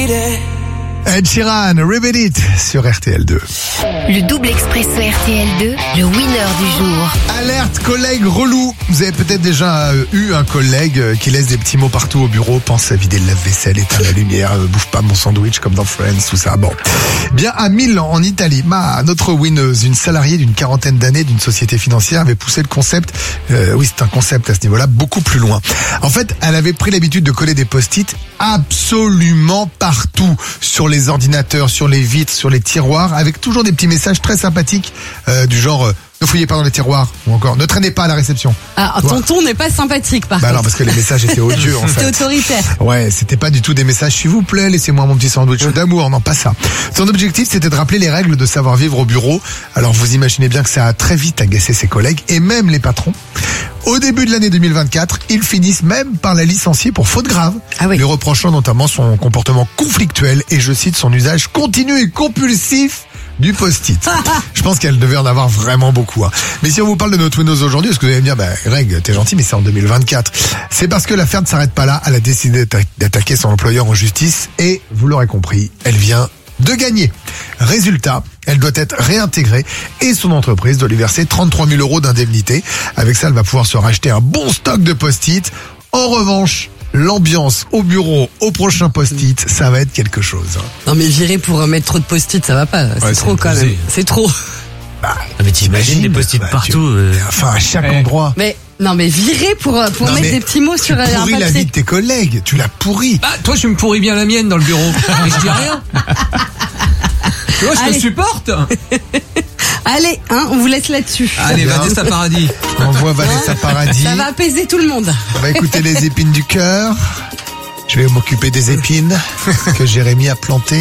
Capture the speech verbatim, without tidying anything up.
Ed Sheeran, Ribbit It sur R T L deux. Le double expresso R T L deux, le winner du jour. Alerte collègue relou. Vous avez peut-être déjà euh, eu un collègue euh, qui laisse des petits mots partout au bureau. Pense à vider le lave-vaisselle, éteins la lumière, euh, bouffe pas mon sandwich comme dans Friends, tout ça. Bon. Bien à Milan, en Italie, ma, notre winneuse, une salariée d'une quarantaine d'années d'une société financière, avait poussé le concept, euh, oui c'est un concept à ce niveau-là, beaucoup plus loin. En fait, elle avait pris l'habitude de coller des post-it absolument partout, sur les ordinateurs, sur les vitres, sur les tiroirs, avec toujours des petits messages très sympathiques euh, du genre euh, ne fouillez pas dans les tiroirs, ou encore ne traînez pas à la réception. Ah, ton ton n'est pas sympathique par bah contre. non, parce que les messages étaient odieux en fait. C'était autoritaire. Ouais, c'était pas du tout des messages s'il vous plaît, laissez-moi mon petit sandwich d'amour, non pas ça. Son objectif c'était de rappeler les règles de savoir-vivre au bureau. Alors vous imaginez bien que ça a très vite agacé ses collègues et même les patrons. Au début de l'année deux mille vingt-quatre, ils finissent même par la licencier pour faute grave, ah oui. lui reprochant notamment son comportement conflictuel et je cite son usage continu et compulsif du post-it. Je pense qu'elle devait en avoir vraiment beaucoup. Hein. Mais si on vous parle de notre Windows aujourd'hui, est-ce que vous allez me dire, bah, Greg, t'es gentil, mais c'est en deux mille vingt-quatre. C'est parce que l'affaire ne s'arrête pas là. Elle a décidé d'attaquer son employeur en justice et, vous l'aurez compris, elle vient de gagner. Résultat, elle doit être réintégrée et son entreprise doit lui verser trente-trois mille euros d'indemnité. Avec ça, elle va pouvoir se racheter un bon stock de post-it. En revanche, l'ambiance au bureau, au prochain post-it, ça va être quelque chose. Non mais virer pour mettre trop de post-it, ça va pas. C'est ouais, trop quand même. C'est trop. Bah, ah, mais t'imagines des post-it bah, partout. Tu... Euh... Enfin, à chaque ouais. endroit. Mais non mais virer pour pour non, mettre des petits mots sur un papier. Tu pourris la vie de tes collègues. Tu l'as pourri. Ah, toi, tu me pourris bien la mienne dans le bureau. Et je dis rien. Tu vois, je Allez. te supporte. Allez, hein, on vous laisse là-dessus. Allez, Vanessa Paradis. On voit Vanessa Paradis. Ça va apaiser tout le monde. On va écouter les épines du cœur. Je vais m'occuper des épines que Jérémy a plantées.